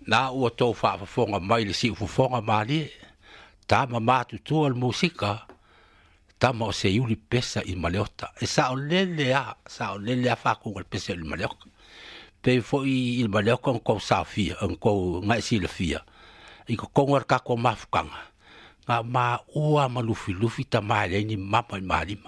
na ua tō whaafafonga mai le si ufufonga maali, tā mamātu tua le musika, tā mo se iuli pesa i maleota. E sa o lele a whakunga le pesa i maleoka. Pe fo i maleoka nko sa fia, nko ngai si le fia. I ko kongar ka ko mafukanga. Ngā mā ua malufi ta mai le ni mama i marima.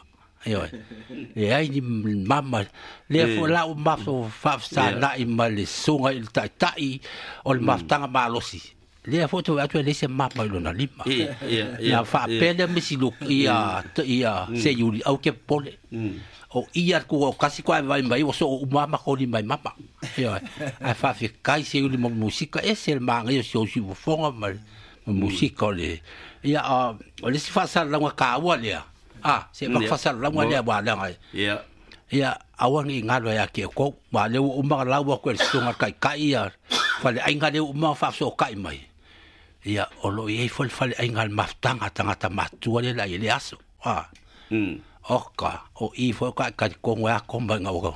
E ai ni mama le fo la o mafo fafsa na i male sunga i tai o le maftanga malosi. Le fo to atu le se mama i lona lima. Ya fa pele misi lu ia se yuli au ke pole. O ia ko kasi ko vai mai o so mama ko ni mai mama. Ai fa fi kai se yuli mo musika e se manga yo so si fonga mal musika le. Ia o le si fa sa la ka wa le. Se makfasal lang wala ba lang ay. Ia awang ingalo ya ke ko ba le umang lawa ko sunga kai ya. Fale ay ngale umang fa so kai mai. Ia olo ye fal ay ngal maftanga tanga matua le la ile aso. Oka o I fo ka ko wa ko ba ngaw.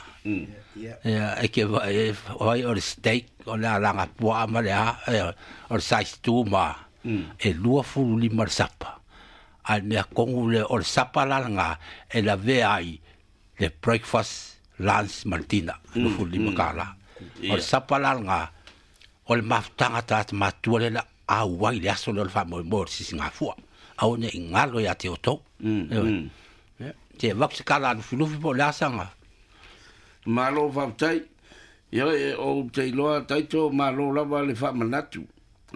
Ia e ke vai or steak o la langa po amale or size 2 ma. E lua fu li marsapa. Al mea kongu le o le sapalanga e la veai le breakfast, lunch, martina. Nufu lima kala. O le sapalanga o le maftanga tata matua le la awai le aso le fa mo sisi ngā fua. Au ne ingalo ya te oto. Te wakse kala nufi po le asanga. Malo whaptai. Ia e o te loa taito malo lava le wha manatu.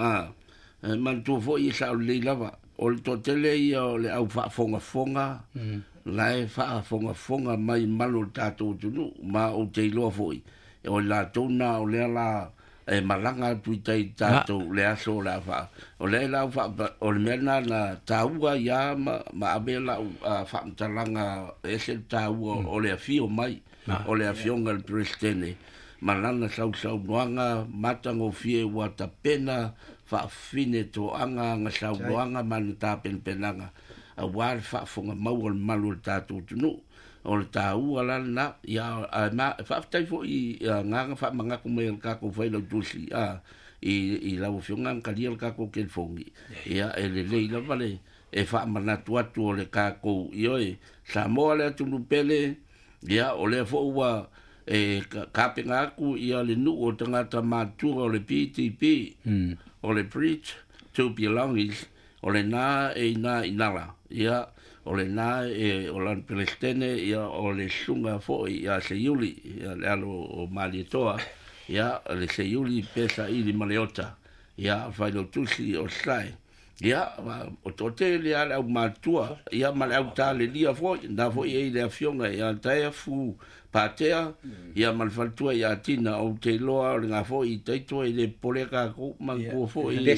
Mantua fo I sa o le lava. O le totele ia o le au whaafonga lai whaafonga mai malo tātou tunu ma o te iloa foi o la tona o le ala e malanga tuitai tātou le aso la wha o le la o le mena na tāua ia ma abela whaamtalanga ese tāua o le afio mai o le afionga le prestene malana sau noanga matango fie wata pena fa fine to anga nga sa wanga man ta penanga a war fa fonga mau malu ta tu no o ta u ala na ya ma fa tai fo I nga fa manga ko me ka ko foi lo tusi I la fonga ka dia ka ko kel fongi ya ele le vale e fa mana tu o le ka ko yo sa mo le tu pele ya o le fo wa e ka penga ku ia le nu o tangata matu o le PTP o le preach to belong is o le na e na inala ia o le na e o lan pelestene ia o le sunga fo ia se yuli ia le alo o malitoa ia le se yuli pesa I li maleota ia fai lo tusi o sai ia o tote le ala matua ia mal au tale dia fo na fo I le afionga ia tae fu patea ia malfaltua ia tina o te loa o ngā fo I teito I le poleka ko mango fo I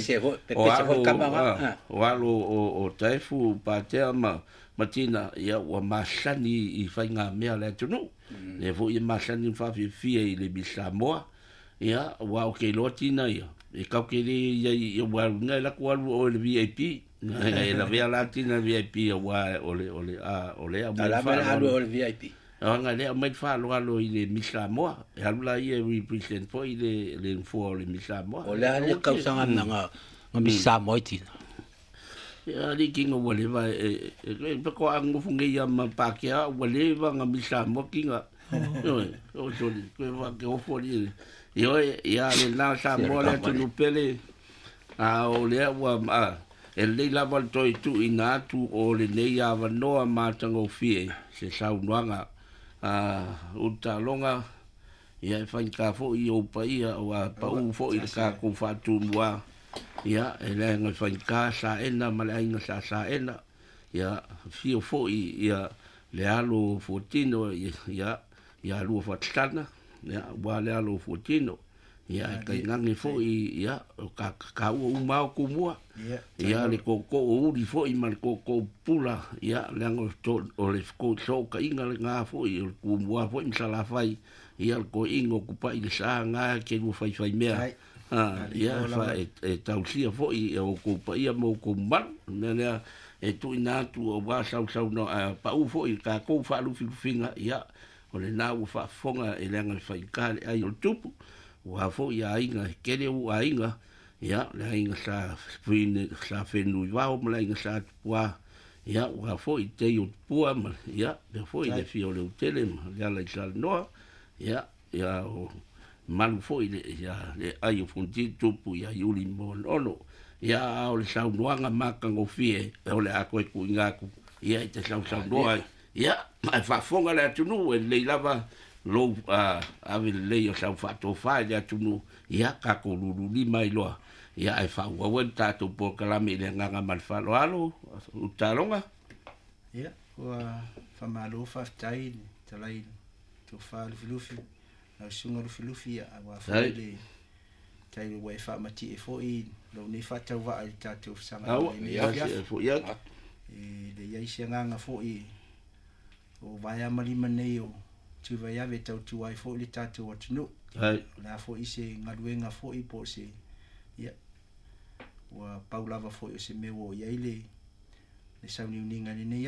o alo o taifu patea matina ia ua masani I whai ngā mea le tunu le fo I masani whawhia I le Bisamoa ia ua o ke loa tina ia e kau ke le ia ua ngai laku alu o le VIP e la vea latina VIP ua o le alu o le VIP nga le mai fa lo I le Misamoa e alula I represent fo I le fo le Misamoa o le ale kau sanga nga Misamoa tina ya li kinga wale va e pe ko angu funge ya ma pakia wale va nga Misamoa kinga o joli ko va ke o fo li yo ya le na sa mo le tu pele o le wa e le la val toi tu ina tu o le ne ya va no ma tango fie se sa unanga uta longa ia fa ka fo I o pa ia o pa u fo I ka ko fa tu mua ia ele nga fa ka sa ena mala inga sa ena ia fio fo ia le alo fotino ia lu fa tsana ia wa le alo fotino ia ka ngangi fo ia ka u ma ko mua ia le ko u di fo I mal ko pula ia le ngo to o le ko so ka inga le nga fo I ku mua fo I sala fai ia ko ingo ku pa I sa nga ke lu fai mea ia fa e tausia fo I o ku pa ia mo ku man ne e tu ina tu o wa sau no pa u fo I ka ko fa lu finga ia o le na u fa fonga e le nga fai ka ai o tupu ua fo ia inga kele ua inga ia le inga sa fine sa fenu va o mla inga sa pua ia ua fo i te o pua ma ia le fo i le fio le tele ma ia la sa no ia ia o malu fo i le ia le ai o funti tupu ia yuli mo ono ia o le sa noanga maka ngo fie o le ako e ku ngaku ia te sa noa ia ma fa fonga le tunu e le lava lo ave le o sa fa to fa le tunu ia ka ko lulu ni mai lo ia ai fa wa wen ta to po kala me le nganga mal fa lo alo u talonga ia wa fa malo fa tai talai to fa le filufi na sunga le filufi wa fa le tai wa fa mati e fo i lo ni fa tau va ai ta to sanga ia fo ia e le ia nganga fo i o vai amali manei o tu vai ave tau tu ai fo le tatu o tunu ai la fo i se ngaluenga fo i po se ia wa paula va fo i se me wo ia ile le sauni uninga ni